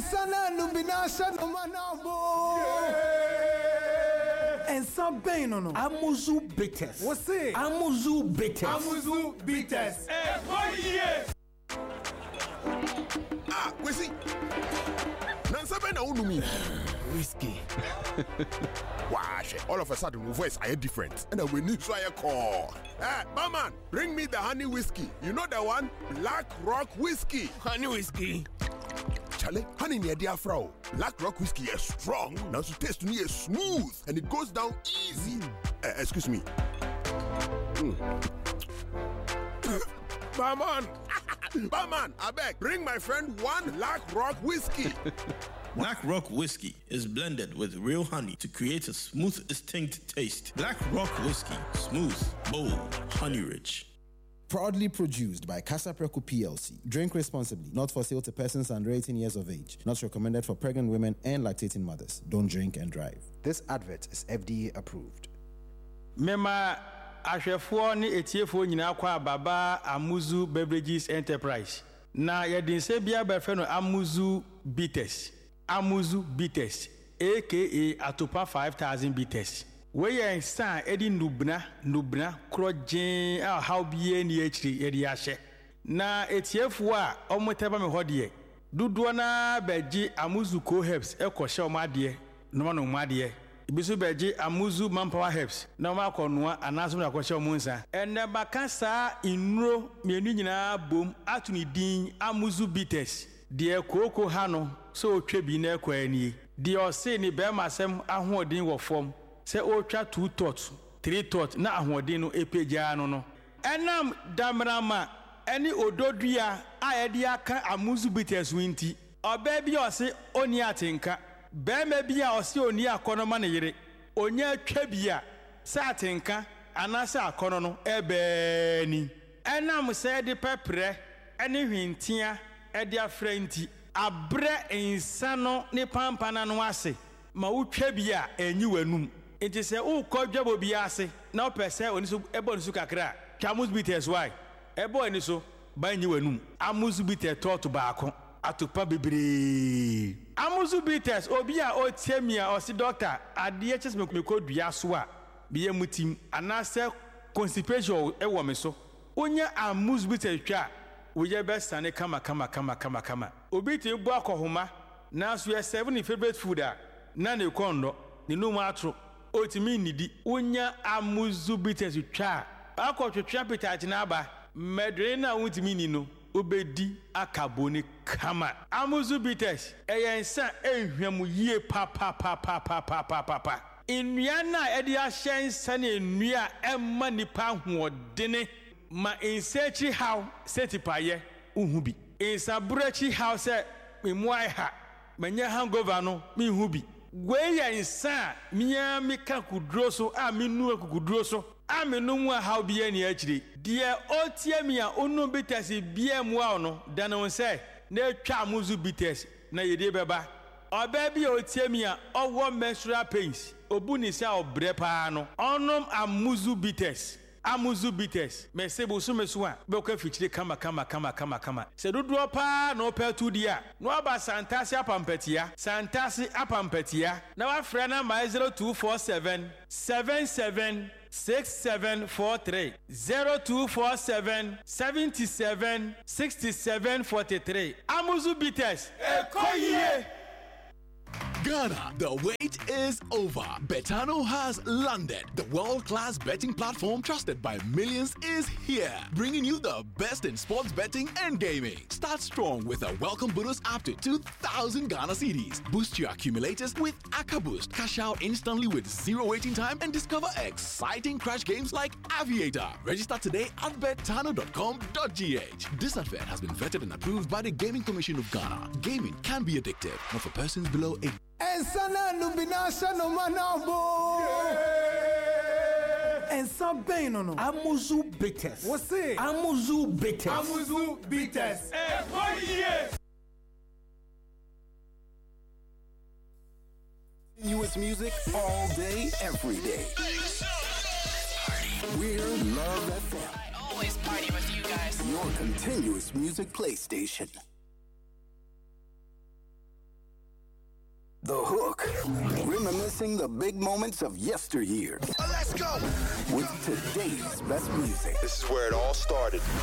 Ensana nubinasha no manabo. Ensa bem no. Amuzu bitters. Você? Amuzu bitters. Amuzu bitters. Ah, we see. Nansa bem na unumi. Whiskey. Wash. All of a sudden, my voice are different, and we need so I call. Hey, barman, bring me the honey whiskey. You know the one, Black Rock whiskey. Honey whiskey. Charlie, honey near dear Frau. Black Rock whiskey is strong. Now to taste me is smooth, and it goes down easy. Excuse me. Barman, I beg, bring my friend one Black Rock whiskey. Black Rock Whiskey is blended with real honey to create a smooth, distinct taste. Black Rock Whiskey, smooth, bold, honey-rich. Proudly produced by Casa Preco PLC. Drink responsibly. Not for sale to persons under 18 years of age. Not recommended for pregnant women and lactating mothers. Don't drink and drive. This advert is FDA approved. Mema ahwefo ne etiefo nyina kwa baba Amuzu Beverages Enterprise. Na yedinse bia befe no Amuzu Bitters. Amuzu Bitters, aka Atopa 5000 Bitters. We are in San Eddie Nubna, Crojen, our how be any Eddie Ashe. Na etiefwa omoteba me hodie. Duduana beji Amuzu Co Herbs, Eko Shaw Madie, no Madie. Ibisu beji Amuzu Manpower Herbs, no Makonwa, Anasum Akosha Munsa. And Bakasa inro, mienu nyina boom, atuni din Amuzu Bitters. Die Koko Hano. So trebi na kwani di o se ni be masem ahoodin wo fom se o twa 2 tot 3 tot na ahoodin no epeja no enam damrama eni ododua ayede aka Amuzu Bitters winti oba bi o se oni atenka be ma bi a o se oni akono ne yire onya twa bia se atenka anase akono no ebe ni enam se de pepre eni hwintia e de afranti abre insano ne pampana no ase ma wutwa bia enyi wanum enti se ukodwabo bia ase na opese oni so ebo ni so kakra Amuzu Bitters why ebo ni so ba enyi wanum Amuzu Bitters tot baako atopa bebre Amuzu Bitters obi a otiamia o si doctor ade chese me kodua so a biye mutim anase constipation e wo me so onya Amuzu Bitters twa we best and kama. Obi ti bu akohoma na so ye 7 favorite food a na ne kondo ne no matro otimi nidi onya Amuzu Bitters twa akotwetwa petach na aba medre na wutimi ni no obedi akaboni kama Amuzu Bitters eyensa ehwam yie pa nnua na edi ahyensa na nnua emma nipa hoodene ma insechi how setipaye uhubi insabrechi how se memuai ha manya hangover no mi hubi gweya insa miya mika kudro so a minu akudro so a menu mu how bia ni akire de otie mi a onu Bitters bia mu a no da no se na twa Amuzu Bitters na yede beba oba bia otie mi a owo menstrual pains obuni se obre pa no onom Amuzu Bitters Amuzu Bitters mesebo so meso a be ko fichire kama se dodo pa no pa tu dia no aba santase apampatia na wa frɛ na my 0247 77 6743 0247 77 6743 Amuzu Bitters ekoyie. Ghana, the wait is over. Betano has landed. The world-class betting platform trusted by millions is here, bringing you the best in sports betting and gaming. Start strong with a welcome bonus up to 2,000 Ghana cedis. Boost your accumulators with Aka Boost. Cash out instantly with zero waiting time and discover exciting crash games like Aviator. Register today at betano.com.gh. This advert has been vetted and approved by the Gaming Commission of Ghana. Gaming can be addictive, not for persons below 18. Ensana nubinasha no manabo. Ensa bem no. Amuzu Bitters. Você? Amuzu Bitters. Amuzu Bitters. Continuous music all day, every day. We're Love FM. I always party with you guys. Your continuous music play station. The Hook. Reminiscing the big moments of yesteryear. Let's go! With today's best music. This is where it all started.